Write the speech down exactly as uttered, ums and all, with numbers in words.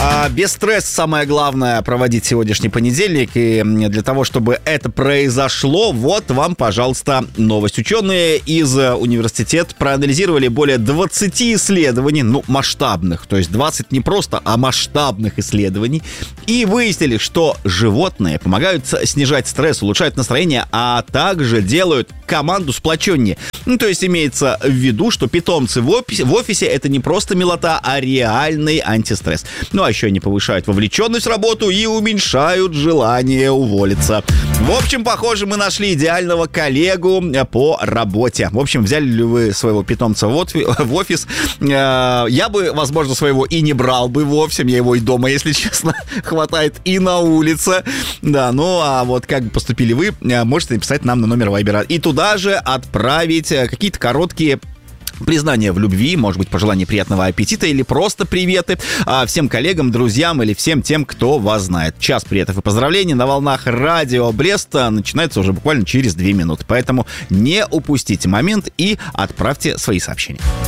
А без стресса самое главное проводить сегодняшний понедельник. И для того, чтобы это произошло, вот вам, пожалуйста, новость. Ученые из университета проанализировали более двадцати исследований, ну, масштабных, то есть двадцать не просто, а масштабных исследований, и выяснили, что животные помогают снижать стресс, улучшают настроение, а также делают команду сплоченнее. Ну, то есть имеется в виду, что питомцы в офисе, в офисе это не просто милота, а реальный антистресс. Ну, а еще они повышают вовлеченность в работу и уменьшают желание уволиться. В общем, похоже, мы нашли идеального коллегу по работе. В общем, взяли ли вы своего питомца в офис? Я бы, возможно, своего и не брал бы вовсе. Мне его и дома, если честно, хватает, и на улице. Да, ну, а вот как бы поступили вы, можете написать нам на номер Вайбера. И туда же отправить какие-то короткие признание в любви, может быть, пожелание приятного аппетита или просто приветы всем коллегам, друзьям или всем тем, кто вас знает. Час приветов и поздравлений на волнах радио Бреста начинается уже буквально через две минуты. Поэтому не упустите момент и отправьте свои сообщения.